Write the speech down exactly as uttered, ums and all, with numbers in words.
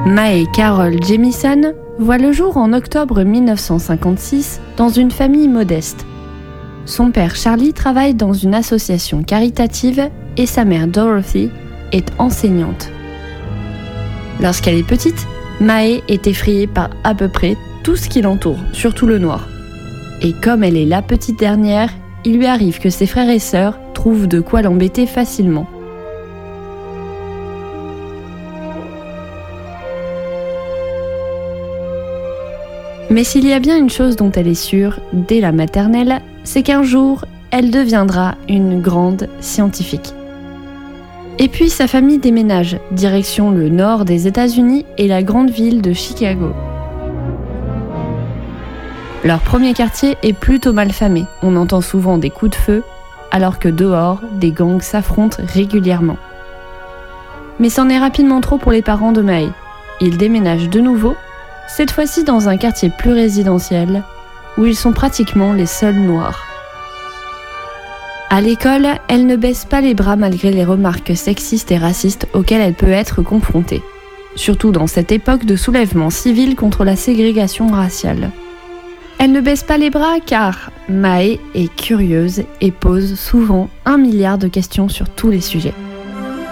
Mae Carol Jemison voit le jour en octobre mille neuf cent cinquante-six dans une famille modeste. Son père Charlie travaille dans une association caritative et sa mère Dorothy est enseignante. Lorsqu'elle est petite, Mae est effrayée par à peu près tout ce qui l'entoure, surtout le noir. Et comme elle est la petite dernière, il lui arrive que ses frères et sœurs trouvent de quoi l'embêter facilement. Mais s'il y a bien une chose dont elle est sûre, dès la maternelle, c'est qu'un jour, elle deviendra une grande scientifique. Et puis sa famille déménage, direction le nord des États-Unis et la grande ville de Chicago. Leur premier quartier est plutôt mal famé, on entend souvent des coups de feu, alors que dehors, des gangs s'affrontent régulièrement. Mais c'en est rapidement trop pour les parents de Mae. Ils déménagent de nouveau, cette fois-ci dans un quartier plus résidentiel, où ils sont pratiquement les seuls noirs. À l'école, elle ne baisse pas les bras malgré les remarques sexistes et racistes auxquelles elle peut être confrontée, surtout dans cette époque de soulèvement civil contre la ségrégation raciale. Elle ne baisse pas les bras car Mae est curieuse et pose souvent un milliard de questions sur tous les sujets.